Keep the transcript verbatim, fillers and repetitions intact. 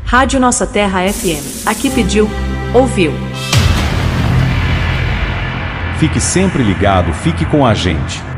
Rádio Nossa Terra F M. Aqui pediu, ouviu. Fique sempre ligado, fique com a gente.